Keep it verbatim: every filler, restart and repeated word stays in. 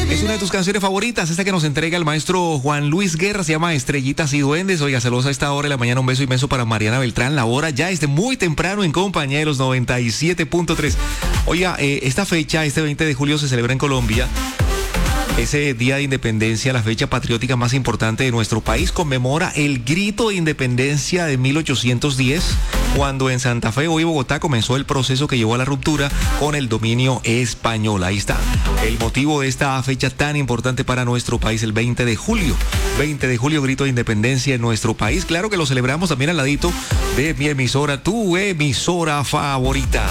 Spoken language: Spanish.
Es una de tus canciones favoritas, esta que nos entrega el maestro Juan Luis Guerra, se llama Estrellitas y Duendes. Oiga, saludos a esta hora de la mañana, un beso inmenso para Mariana Beltrán, la hora ya es de muy temprano en compañía de los noventa y siete punto tres. Oiga, eh, esta fecha, este veinte de julio se celebra en Colombia. Ese día de independencia, la fecha patriótica más importante de nuestro país, conmemora el grito de independencia de mil ochocientos diez, cuando en Santa Fe, hoy Bogotá, comenzó el proceso que llevó a la ruptura con el dominio español. Ahí está el motivo de esta fecha tan importante para nuestro país, el veinte de julio. veinte de julio, grito de independencia en nuestro país. Claro que lo celebramos también al ladito de mi emisora, tu emisora favorita.